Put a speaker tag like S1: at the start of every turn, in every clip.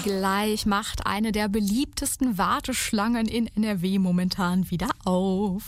S1: gleich macht eine der beliebtesten Warteschlangen in NRW momentan wieder auf.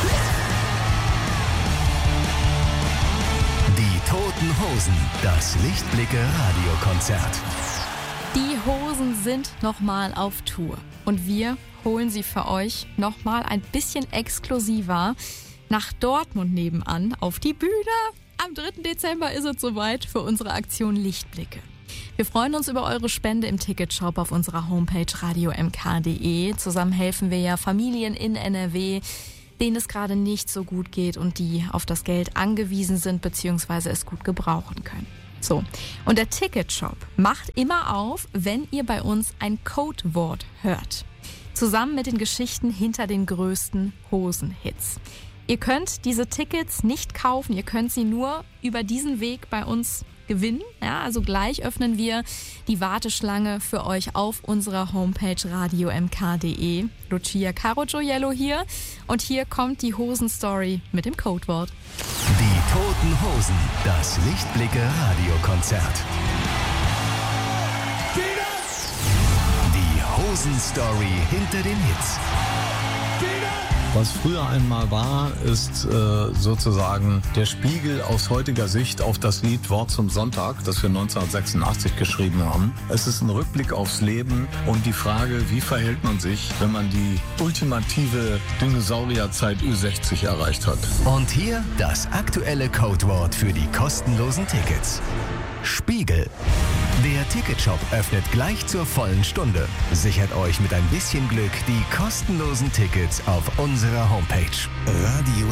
S2: Die Toten Hosen, das Lichtblicke-Radiokonzert.
S1: Die Hosen sind nochmal auf Tour und wir holen sie für euch nochmal ein bisschen exklusiver nach Dortmund nebenan auf die Bühne. Am 3. Dezember ist es soweit für unsere Aktion Lichtblicke. Wir freuen uns über eure Spende im Ticketshop auf unserer Homepage radiomk.de. Zusammen helfen wir ja Familien in NRW, denen es gerade nicht so gut geht und die auf das Geld angewiesen sind bzw. es gut gebrauchen können. So, und der Ticketshop macht immer auf, wenn ihr bei uns ein Codewort hört. Zusammen mit den Geschichten hinter den größten Hosenhits. Ihr könnt diese Tickets nicht kaufen, ihr könnt sie nur über diesen Weg bei uns gewinnen. Ja, also gleich öffnen wir die Warteschlange für euch auf unserer Homepage radiomk.de. Lucia Caro Gioiello hier und hier kommt die Hosenstory mit dem Codewort.
S2: Die Toten Hosen, das Lichtblicke-Radiokonzert. Die Hosenstory hinter den Hits.
S3: Was früher einmal war, ist sozusagen der Spiegel aus heutiger Sicht auf das Lied Wort zum Sonntag, das wir 1986 geschrieben haben. Es ist ein Rückblick aufs Leben und die Frage, wie verhält man sich, wenn man die ultimative Dinosaurierzeit Ü60 erreicht hat.
S2: Und hier das aktuelle Codewort für die kostenlosen Tickets. Spiegel. Der Ticketshop öffnet gleich zur vollen Stunde. Sichert euch mit ein bisschen Glück die kostenlosen Tickets auf unserer Homepage.